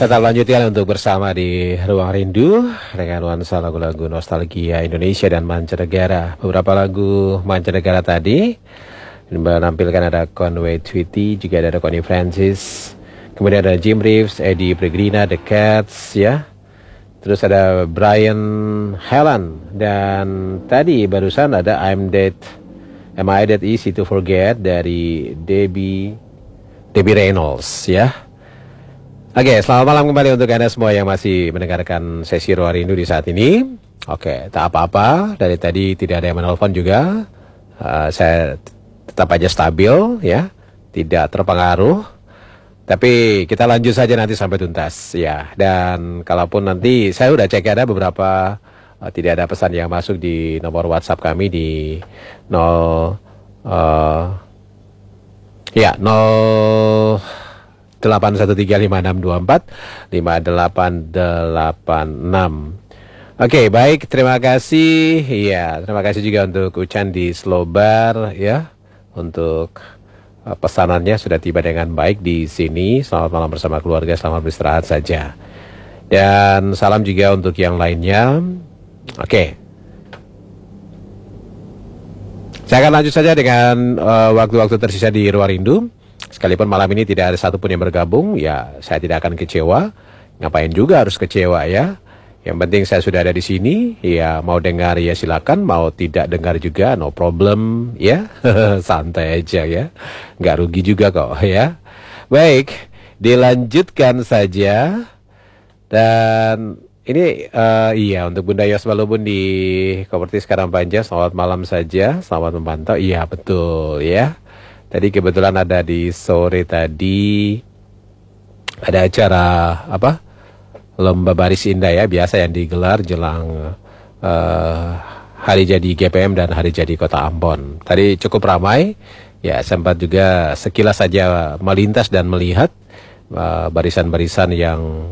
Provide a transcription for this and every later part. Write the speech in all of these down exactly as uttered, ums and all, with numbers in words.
Tetap lanjutkan untuk bersama di Ruang Rindu dengan nuansa lagu-lagu nostalgia Indonesia dan mancanegara. Beberapa lagu mancanegara tadi menampilkan ada Conway Twitty, juga ada Connie Francis, kemudian ada Jim Reeves, Eddie Pregrina, The Cats, ya. Terus ada Brian Helen, dan tadi barusan ada I'm That Am I That Easy to Forget dari Debbie Debbie Reynolds, ya. Oke, selamat malam kembali untuk Anda semua yang masih mendengarkan sesi Ruang Rindu di saat ini. Oke, tak apa-apa, dari tadi tidak ada yang menelpon juga. Uh, saya tetap aja stabil, ya, tidak terpengaruh. Tapi kita lanjut saja nanti sampai tuntas, ya. Dan kalaupun nanti saya udah cek ada beberapa uh, tidak ada pesan yang masuk di nomor WhatsApp kami di nol uh, ya nol delapan satu tiga lima enam dua empat lima delapan delapan enam. Oke, baik, terima kasih. Ya, terima kasih juga untuk Ucan di Slobar, ya, untuk uh, pesanannya sudah tiba dengan baik di sini. Selamat malam bersama keluarga, selamat beristirahat saja. Dan salam juga untuk yang lainnya. Oke, saya akan lanjut saja dengan uh, waktu-waktu tersisa di Ruang Rindu. Sekalipun malam ini tidak ada satupun yang bergabung, ya saya tidak akan kecewa. Ngapain juga harus kecewa, ya. Yang penting saya sudah ada di sini, ya. Mau dengar ya silakan, mau tidak dengar juga no problem, ya. Santai aja, ya. Nggak rugi juga kok, ya. Baik, dilanjutkan saja. Dan ini uh, iya untuk Bunda Yosma Lubun di Kopertis Karangpanjang, selamat malam saja, selamat memantau. Iya betul, ya. Tadi kebetulan ada di sore tadi ada acara apa lomba baris indah, ya, biasa yang digelar jelang uh, hari jadi G P M dan hari jadi Kota Ambon. Tadi cukup ramai, ya, sempat juga sekilas saja melintas dan melihat uh, barisan-barisan yang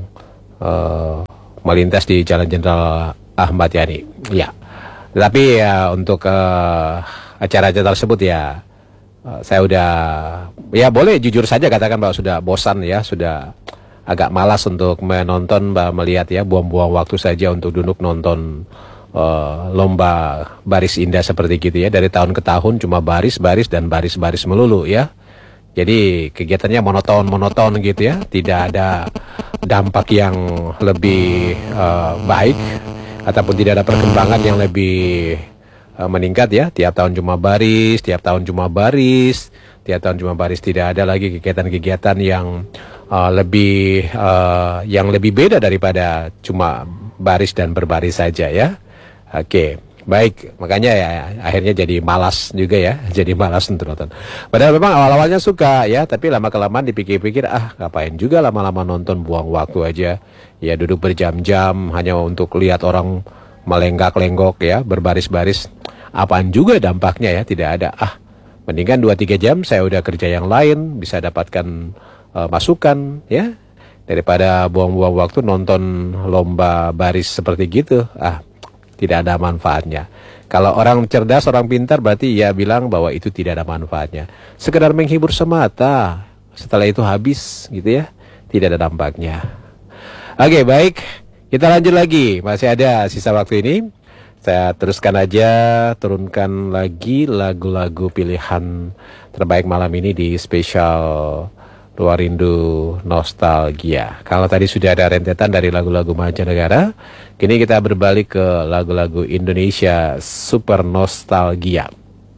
uh, melintas di Jalan Jenderal Ahmad Yani, ya. Tapi ya untuk uh, acara-acara tersebut, ya, Uh, saya udah, ya boleh jujur saja katakan bahwa sudah bosan, ya, sudah agak malas untuk menonton, bah, melihat, ya, buang-buang waktu saja untuk duduk nonton uh, lomba baris indah seperti gitu, ya, dari tahun ke tahun cuma baris-baris dan baris-baris melulu, ya. Jadi kegiatannya monoton-monoton gitu, ya, tidak ada dampak yang lebih uh, baik ataupun tidak ada perkembangan yang lebih meningkat, ya. Tiap tahun cuma baris, tiap tahun cuma baris, tiap tahun cuma baris, tidak ada lagi kegiatan-kegiatan yang uh, lebih uh, yang lebih beda daripada cuma baris dan berbaris saja, ya. Oke, baik, makanya ya akhirnya jadi malas juga, ya, jadi malas untuk nonton. Padahal memang awal-awalnya suka, ya, tapi lama-kelamaan dipikir-pikir, ah ngapain juga lama-lama nonton, buang waktu aja, ya, duduk berjam-jam hanya untuk lihat orang melenggak-lenggok, ya, berbaris-baris. Apaan juga dampaknya, ya, tidak ada. Ah, mendingan dua tiga jam saya udah kerja yang lain, bisa dapatkan uh, masukan, ya, daripada buang-buang waktu nonton lomba baris seperti gitu. Ah, tidak ada manfaatnya. Kalau orang cerdas, orang pintar, berarti ya bilang bahwa itu tidak ada manfaatnya. Sekedar menghibur semata, setelah itu habis gitu, ya, tidak ada dampaknya. Oke, baik, kita lanjut lagi. Masih ada sisa waktu ini. Saya teruskan aja, turunkan lagi lagu-lagu pilihan terbaik malam ini di spesial Ruang Rindu Nostalgia. Kalau tadi sudah ada rentetan dari lagu-lagu mancanegara, kini kita berbalik ke lagu-lagu Indonesia Super Nostalgia.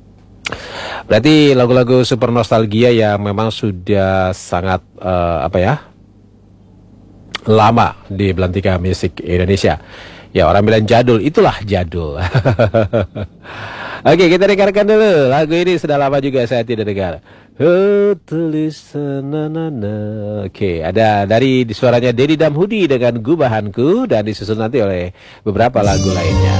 Berarti lagu-lagu Super Nostalgia yang memang sudah sangat uh, apa ya lama di belantika musik Indonesia. Ya, orang bilang jadul, itulah jadul. Oke, kita dengarkan dulu. Lagu ini sudah lama juga saya tidak dengar. Oh, tulis nanana. Oke, ada dari suaranya Deddy Damhudi dengan Gubahanku, dan disusun nanti oleh beberapa lagu lainnya.